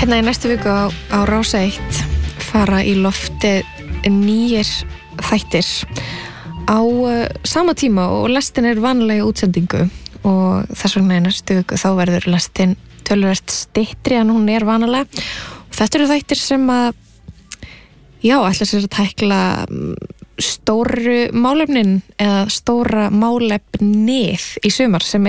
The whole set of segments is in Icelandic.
Hérna í næstu viku á Rás 1 fara í loftið nýir þættir á sama tíma og lestin vanlega útsendingu og þess vegna í næstu viku þá verður lestin töluvert styttri en hún vanalega og þetta eru þættir sem að ætla sér að tækla stóru málefnin eða stóra málefnið í sumar sem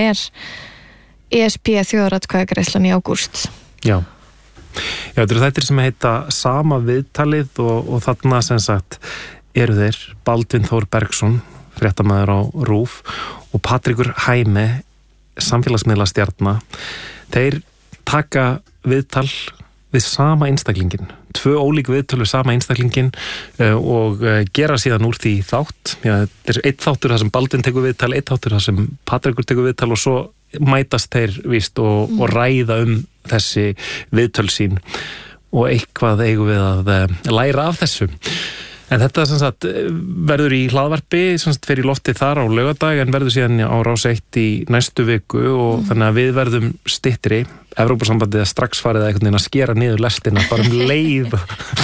ESB þjóðaratkvæðagreiðslan í ágúst. Já, þetta eru þættir sem heita Sama viðtalið og þarna sem sagt eru þeir Baldvin Þór Bergsson, fréttamaður á RÚV og Patrekur Hæme, samfélagsmiðlastjarna. Þeir taka viðtal við sama einstaklingin, 2 ólík viðtöl við sama einstaklingin og gera síðan úr því þátt. Þetta einn þáttur þar sem Baldvin tekur viðtal, einn þáttur þar sem Patrekur tekur viðtal og svo mætast þeir víst og ræða þessi viðtöl sín og eitthvað eigum við að læra af þessu. En þetta sem sagt verður í hlaðvarpi, sem sagt fer í loftið þar á laugardag en verður síðan á Rás 1 í næstu viku og þannig að við verðum styttri. Evrópusambandið strax farið einhvern veginn að skera niður lestina bara leið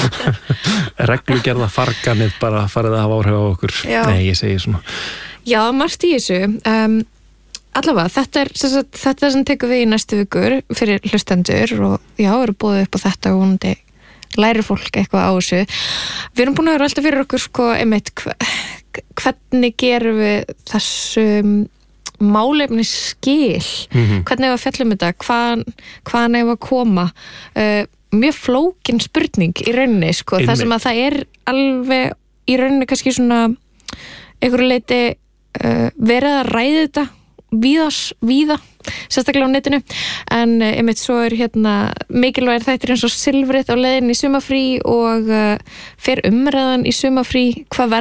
reglugerða farganið bara farið að hafa áhrif á okkur. Já. Nei, ég segi svona. Já, margt í þessu. Allavega, þetta sem tekur við í næstu vikur fyrir hlustendur og eru búið upp á þetta og vonandi lærir fólk eitthvað á þessu. Við erum búin að vera alltaf fyrir okkur einmitt, hvernig gerum við þessu málefni skil, hvernig við fjallum þetta, hvaðan ef að koma, mjög flókin spurning í rauninni, það sem að það alveg í rauninni kannski svona einhverju leiti verið að ræða þetta víða, sérstaklega á netinu en einmitt svo mikilvægir þættir eins og Silfrið á leiðin í sumafrí og fer umræðan í sumafrí, hvað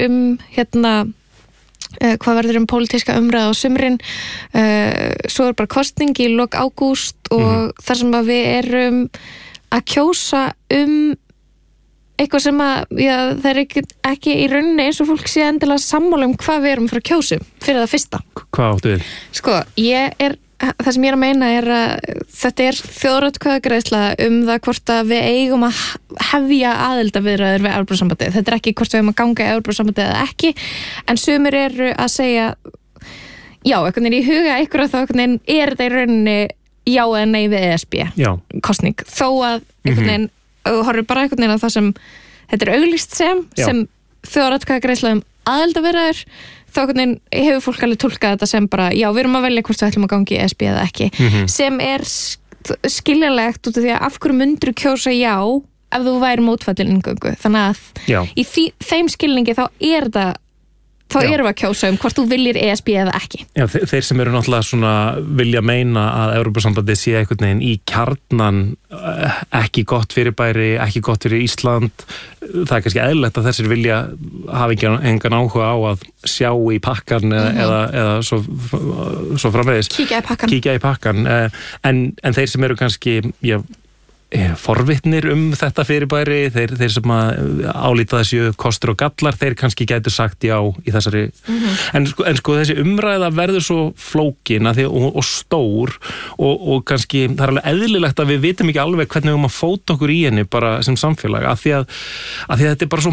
verður pólitíska umræða á sumrin, svo bara kosning í lok ágúst og þar sem að við erum að kjósa eitthvað sem að það ekki í rauninni eins og fólk sé endilega sammála hvað við erum fyrir að kjósa fyrir það fyrsta. Hvað áttu við? Það sem ég að meina að þetta þjóðaratkvæðagreiðsla það hvort að við eigum að hefja aðildarviðræður við Evrópusambandið. Þetta ekki hvort við eigum að ganga í Evrópusambandið eða ekki, en sumir eru að segja einhvern veginn í huga ykkur og þá einhvern veginn þetta í rauninni já eða nei við ESB kosning, þó að einhvern veginn horfum bara einhvern veginn á það sem þetta auglýst sem þjóðaratkvæðagreiðsla aðildarviðræður, þá hefur fólk alveg túlkað þetta sem bara, við erum að velja hvort við ætlum að gangi í ESB eða ekki, sem skiljanlegt út af því að af hverju myndirðu kjósa ef þú væri mótfallin inngöngu, þannig að í þeim skilningi þá erum við að kjósa hvort þú viljir ESB eða ekki. Já, þeir sem eru náttúrulega svona vilja meina að Evrópusambandið sé einhvern veginn í kjarnan ekki gott fyrirbæri, ekki gott fyrir Ísland. Það kannski eðlilegt að þessir vilja hafa engan áhuga á að sjá í pakkan eða svo framvegis. Kíkja í pakkan. En þeir sem eru kannski forvitnir þetta fyrirbæri, þeir sem að álíta þessu kostur og gallar, þeir kannski gætu sagt já í þessari en þessi umræða verður svo flókin og stór og kannski það alveg eðlilegt að við vitum ekki alveg hvernig við að fóta okkur í henni bara sem samfélag, af því að þetta bara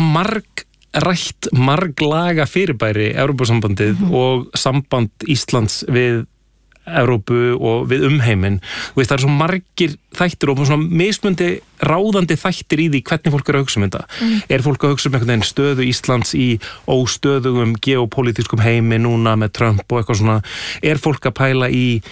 svo marglaga fyrirbæri Evrópusambandið og samband Íslands við Evrópu og við umheiminn. Það eru svo margir þættir og svona mismundi ráðandi þættir í því hvernig fólk að hugsa þetta. Fólk að hugsa einhvern veginn stöðu Íslands í óstöðugum geopolítískum heimi núna með Trump og eitthvað svona? Fólk að pæla í